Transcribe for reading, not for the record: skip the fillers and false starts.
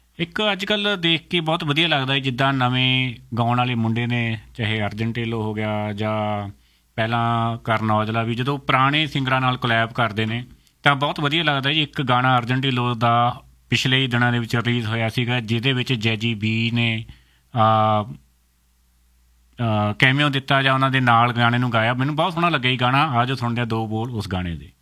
ਇੱਕ ਅੱਜ ਕੱਲ੍ਹ ਦੇਖ ਕੇ ਬਹੁਤ ਵਧੀਆ ਲੱਗਦਾ ਹੈ, ਜਿੱਦਾਂ ਨਵੇਂ ਗਾਉਣ ਵਾਲੇ ਮੁੰਡੇ ਨੇ, ਚਾਹੇ ਅਰਜਨ ਢਿੱਲੋਂ ਹੋ ਗਿਆ ਜਾਂ ਪਹਿਲਾਂ ਕਰਨ ਔਜਲਾ ਵੀ, ਜਦੋਂ ਪੁਰਾਣੇ ਸਿੰਗਰਾਂ ਨਾਲ ਕੋਲੈਬ ਕਰਦੇ ਨੇ ਤਾਂ ਬਹੁਤ ਵਧੀਆ ਲੱਗਦਾ ਜੀ। ਇੱਕ ਗਾਣਾ ਅਰਜਨ ਢਿੱਲੋਂ ਦਾ ਪਿਛਲੇ ਹੀ ਦਿਨਾਂ ਦੇ ਵਿੱਚ ਰਿਲੀਜ਼ ਹੋਇਆ ਸੀਗਾ, ਜਿਹਦੇ ਵਿੱਚ ਜੈਜੀ ਬੀ ਨੇ ਕੈਮੀਓ ਦਿੱਤਾ ਜਾਂ ਉਹਨਾਂ ਦੇ ਨਾਲ ਗਾਣੇ ਨੂੰ ਗਾਇਆ। ਮੈਨੂੰ ਬਹੁਤ ਸੋਹਣਾ ਲੱਗਿਆ ਜੀ ਗਾਣਾ। ਆ ਜੋ ਸੁਣਦੇ ਆ ਦੋ ਬੋਲ ਉਸ ਗਾਣੇ ਦੇ।